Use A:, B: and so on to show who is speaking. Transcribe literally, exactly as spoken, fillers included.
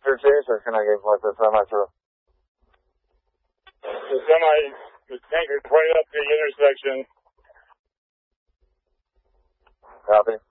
A: sure chase, or can I get like the semi through?
B: The semi, the tanker's right up the intersection.
A: Copy.